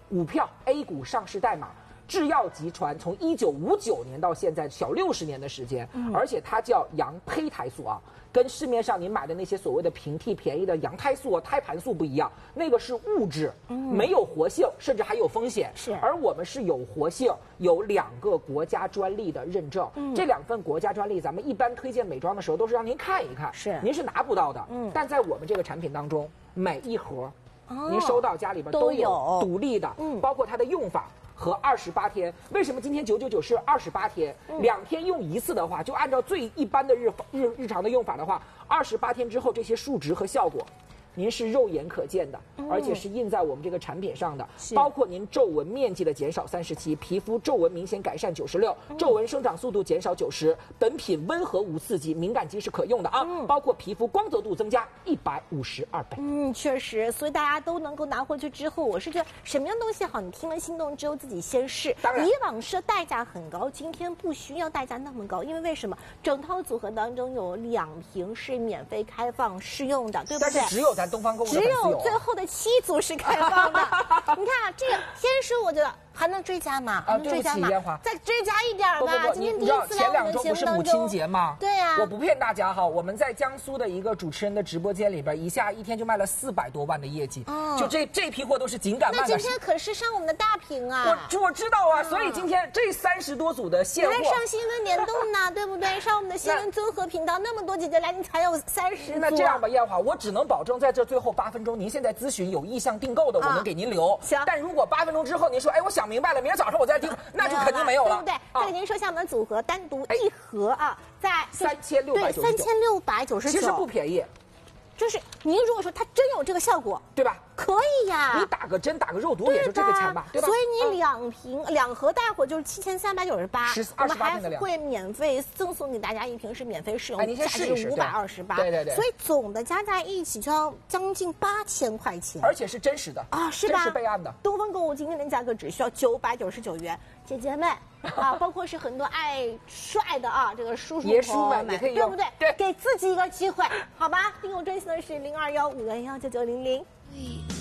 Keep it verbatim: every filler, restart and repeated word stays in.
股票 A 股上市代码。制药集团从一九五九年到现在小六十年的时间，嗯、而且它叫羊胚胎素啊，跟市面上你买的那些所谓的平替便宜的羊胎素啊、胎盘素不一样，那个是物质，嗯、没有活性，甚至还有风险。 是， 而我们是有活性，有两个国家专利的认证。嗯、这两份国家专利，咱们一般推荐美妆的时候都是让您看一看， 是， 您是拿不到的。嗯，但在我们这个产品当中，每一盒，哦、您收到家里边都有独立的，嗯，包括它的用法。和二十八天，为什么今天九九九是二十八天？嗯、两天用一次的话，就按照最一般的日日日常的用法的话，二十八天之后这些数值和效果，您是肉眼可见的，嗯、而且是印在我们这个产品上的。包括您皱纹面积的减少三十七，皮肤皱纹明显改善九十六，皱纹生长速度减少九十。本品温和无刺激，敏感肌是可用的啊。嗯、包括皮肤光泽度增加一百五十二倍。 嗯，确实，所以大家都能够拿回去之后，我是觉得什么样东西好，你听了心动之后自己先试。以往是代价很高，今天不需要代价那么高，因为为什么？整套组合当中有两瓶是免费开放试用的，对不对？ 但是只有咱东方购物只有最后的七组是开放的。你看这个天书，我觉得还能追加吗？ 啊，对不起，烟花， 再追加一点吧。 不不不， 今天第一次前两周不是母亲节吗？ 对呀、啊， 我不骗大家哈，我们在江苏的一个主持人的直播间里边，一下一天就卖了四百多万的业绩。哦，就这这批货都是紧赶慢赶。 那今天可是上我们的大屏啊！ 我我知道啊，所以今天这三十多组的现货， 来上新闻联动呢，对不对？上我们的新闻综合频道，那么多姐姐来，你才有三十组。 那这样吧，燕华，我只能保证在这最后八分钟，您现在咨询有意向订购的，我们给您留。 行。 但如果八分钟之后您说，哎，我想明白了，明天早上我再订，那就肯定没有了， 对不对？再给您说一下我们的组合，单独一盒啊，在三千六百九十九， 三千六百九十九， 其实不便宜。 就是您如果说它真有这个效果， 对吧？ 可以呀， 你打个针、打个肉毒也就这个钱吧，对吧？ 所以你两瓶、嗯、两盒带回就是七千三百九十八，我们还会免费赠送给大家一瓶是免费试用， 哎，您先试一试， 五百二十八， 对对对。 所以总的加在一起就要将近八千块钱， 而且是真实的啊，是吧？ 真实备案的。 东方购物今天的价格只需要九百九十九元，姐姐们啊，包括是很多爱帅的啊，这个叔叔爷叔们也可以用， 对不对？ 对， 给自己一个机会，好吧？订购专线的是零二幺五幺幺九九零零。